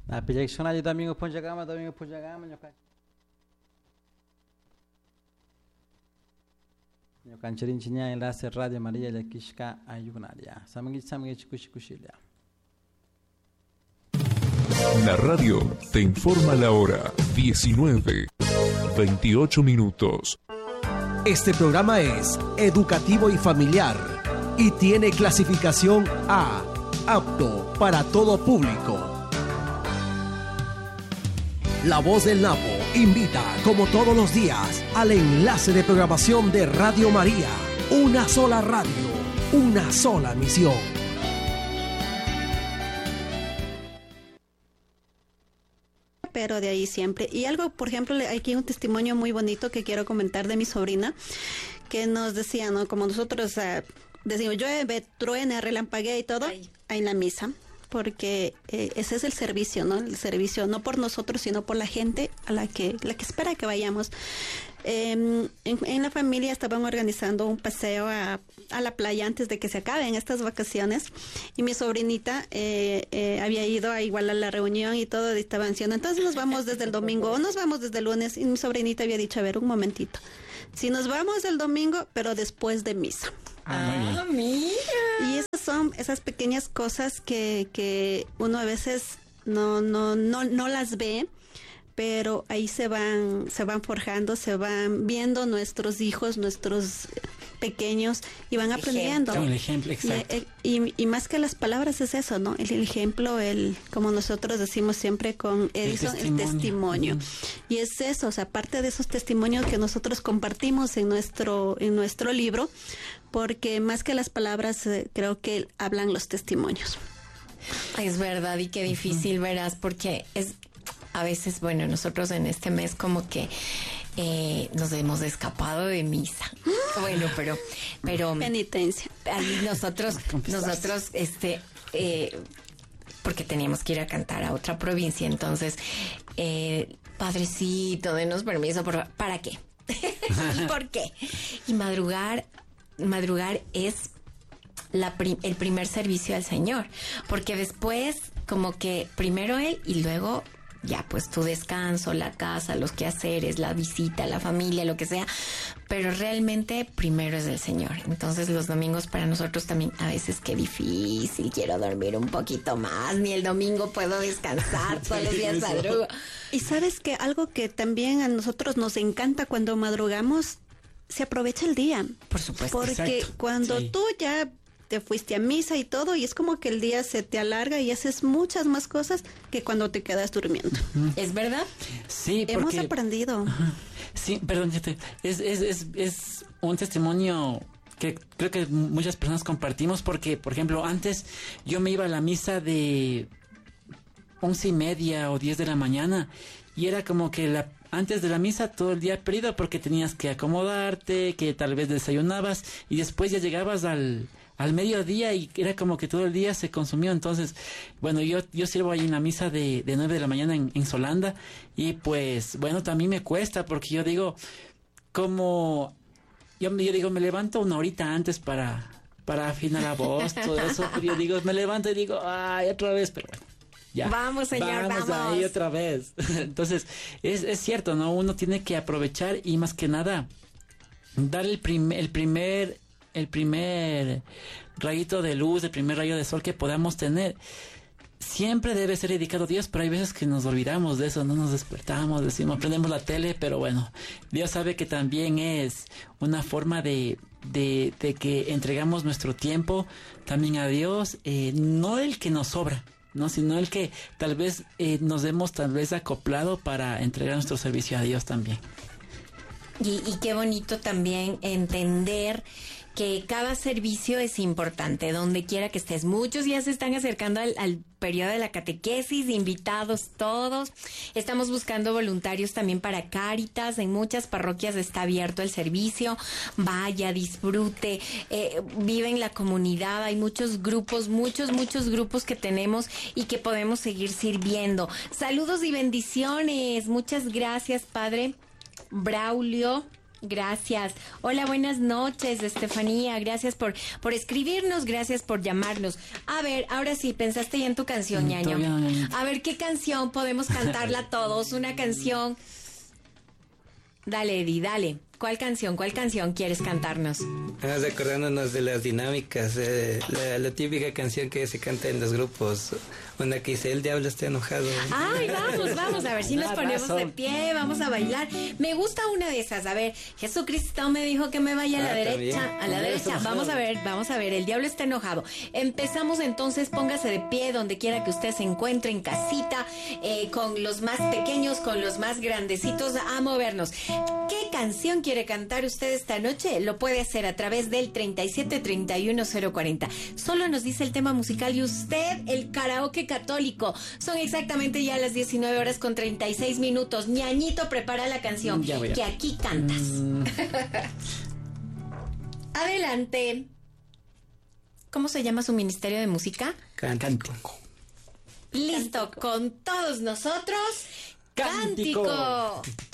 La proyección allí domingo por llegamos, yo cancharin chiña enlace Radio María de Kishka Ayunaria. Samgi kushikushila. La radio te informa la hora 19:28. Este programa es educativo y familiar y tiene clasificación A, apto para todo público. La Voz del Napo invita, como todos los días, al enlace de programación de Radio María. Una sola radio, una sola misión. Pero de ahí siempre. Y algo, por ejemplo, aquí un testimonio muy bonito que quiero comentar de mi sobrina, que nos decía, ¿no? Como nosotros decimos, llueve, truene, relampaguea y todo, ahí en la misa. Porque ese es el servicio, ¿no? El servicio no por nosotros, sino por la gente a la que espera que vayamos. En la familia estaban organizando un paseo a la playa antes de que se acaben estas vacaciones, y mi sobrinita había ido igual a la reunión y todo, y estaban diciendo, entonces nos vamos desde el domingo o nos vamos desde el lunes, y mi sobrinita había dicho, a ver, un momentito, si nos vamos el domingo, pero después de misa. Mira. Y esas son esas pequeñas cosas que uno a veces no las ve, pero ahí se van forjando, se van viendo nuestros hijos, nuestros pequeños, y van aprendiendo. El ejemplo, exacto. Y más que las palabras es eso, ¿no? El ejemplo, como nosotros decimos siempre con Edison, el testimonio. Y es eso, o sea, parte de esos testimonios que nosotros compartimos en nuestro libro, porque más que las palabras, creo que hablan los testimonios. Es verdad, y qué difícil, verás, porque a veces, bueno, nosotros en este mes como que nos hemos escapado de misa. Bueno, pero penitencia. Ahí nosotros, porque teníamos que ir a cantar a otra provincia, entonces, padrecito, denos permiso, ¿para qué? ¿Y por qué? Y madrugar es el primer servicio al Señor, porque después como que primero Él y luego ya pues tu descanso, la casa, los quehaceres, la visita, la familia, lo que sea, pero realmente primero es el Señor. Entonces los domingos para nosotros también a veces qué difícil, quiero dormir un poquito más, ni el domingo puedo descansar, todos los días madrugo. Y sabes que algo que también a nosotros nos encanta cuando madrugamos, se aprovecha el día. Por supuesto. Porque exacto. cuando tú ya te fuiste a misa y todo, y es como que el día se te alarga y haces muchas más cosas que cuando te quedas durmiendo. ¿Es verdad? Sí, porque... Hemos aprendido. Sí, perdón, es un testimonio que creo que muchas personas compartimos, porque, por ejemplo, antes yo me iba a la misa de 11:30 o 10 de la mañana, y era como que antes de la misa todo el día perdido, porque tenías que acomodarte, que tal vez desayunabas, y después ya llegabas al mediodía y era como que todo el día se consumió. Entonces, bueno, yo sirvo ahí en la misa de 9 de la mañana en Solanda, y pues, bueno, también me cuesta, porque yo digo, yo digo, me levanto una horita antes para afinar la voz, todo eso, pero yo digo, me levanto y digo, ay, otra vez, pero bueno. Ya. Vamos, señor, vamos. Ahí otra vez. Entonces, es cierto, ¿no? Uno tiene que aprovechar y más que nada dar el primer rayito de luz, el primer rayo de sol que podamos tener. Siempre debe ser dedicado a Dios, pero hay veces que nos olvidamos de eso, no nos despertamos, decimos, prendemos la tele, pero bueno, Dios sabe que también es una forma de que entregamos nuestro tiempo también a Dios, no el que nos sobra, no, sino el que tal vez nos hemos tal vez acoplado para entregar nuestro servicio a Dios también. Y qué bonito también entender que cada servicio es importante, donde quiera que estés. Muchos ya se están acercando al periodo de la catequesis, invitados todos. Estamos buscando voluntarios también para Cáritas. En muchas parroquias está abierto el servicio. Vaya, disfrute, vive en la comunidad. Hay muchos grupos que tenemos y que podemos seguir sirviendo. Saludos y bendiciones. Muchas gracias, Padre Braulio Gracias. Hola, buenas noches, Estefanía. Gracias por escribirnos, gracias por llamarnos. A ver, ahora sí, pensaste ya en tu canción, ñaño. A ver, ¿qué canción podemos cantarla todos? Una canción. Dale, Eddie, dale. ¿Cuál canción quieres cantarnos? Recordándonos de las dinámicas, la típica canción que se canta en los grupos, una que dice, el diablo está enojado. Ay, vamos, a ver si nos ponemos de pie, vamos a bailar. Me gusta una de esas, a ver, Jesucristo me dijo que me vaya a la derecha, también. a la derecha. Vamos a ver, el diablo está enojado. Empezamos entonces, póngase de pie donde quiera que usted se encuentre, en casita, con los más pequeños, con los más grandecitos, a movernos. ¿Qué canción quiere cantar usted esta noche? Lo puede hacer a través del 3731-040. Solo nos dice el tema musical y usted el karaoke católico. Son exactamente ya las 19:36. Ñañito, prepara la canción que aquí cantas. Adelante. ¿Cómo se llama su ministerio de música? Cántico. Listo, con todos nosotros, Cántico.